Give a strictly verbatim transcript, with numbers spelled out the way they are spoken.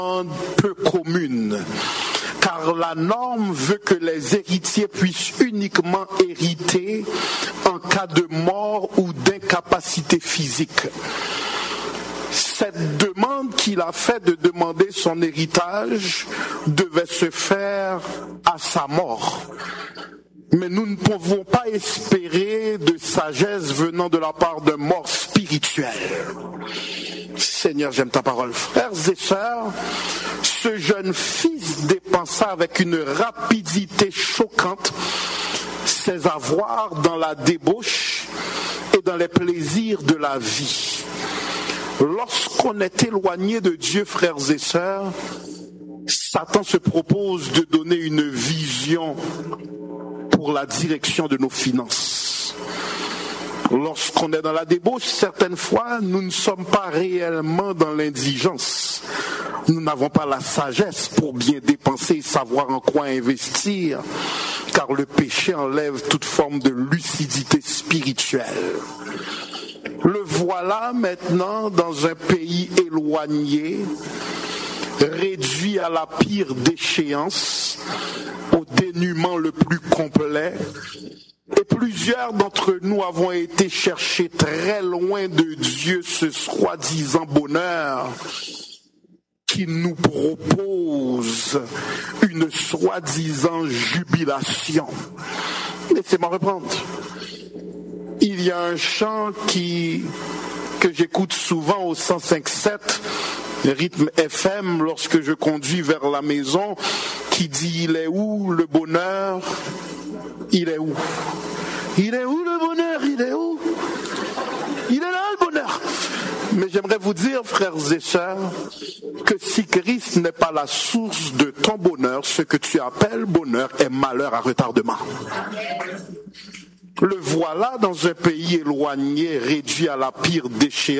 peu commune, car la norme veut que les héritiers puissent uniquement hériter en cas de mort ou d'incapacité physique. Cette demande qu'il a faite de demander son héritage devait se faire à sa mort. Mais nous ne pouvons pas espérer de sagesse venant de la part d'un mort spirituel. Seigneur, j'aime ta parole. Frères et sœurs, ce jeune fils dépensa avec une rapidité choquante ses avoirs dans la débauche et dans les plaisirs de la vie. Lorsqu'on est éloigné de Dieu, frères et sœurs, Satan se propose de donner une vision pour la direction de nos finances. Lorsqu'on est dans la débauche, certaines fois, nous ne sommes pas réellement dans l'indigence. Nous n'avons pas la sagesse pour bien dépenser et savoir en quoi investir, car le péché enlève toute forme de lucidité spirituelle. Le voilà maintenant dans un pays éloigné, réduit à la pire déchéance, au dénuement le plus complet. Et plusieurs d'entre nous avons été chercher très loin de Dieu ce soi-disant bonheur qui nous propose une soi-disant jubilation. Laissez-moi reprendre. Il y a un chant qui, que j'écoute souvent au cent cinq sept, rythme F M, lorsque je conduis vers la maison, qui dit « Il est où le bonheur ? Il est où ? Il est où le bonheur ? Il est où ? Il est là le bonheur !» Mais j'aimerais vous dire, frères et sœurs, que si Christ n'est pas la source de ton bonheur, ce que tu appelles bonheur est malheur à retardement. Le voilà dans un pays éloigné, réduit à la pire déchéance.